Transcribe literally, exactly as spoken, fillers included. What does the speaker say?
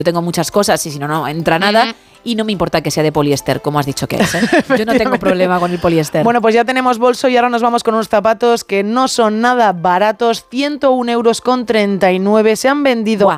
Yo tengo muchas cosas y si no, no entra nada. Y no me importa que sea de poliéster, como has dicho que es, ¿eh? Yo no tengo problema con el poliéster. Bueno, pues ya tenemos bolso y ahora nos vamos con unos zapatos que no son nada baratos. ciento un euros con treinta y nueve. Se han vendido Buah.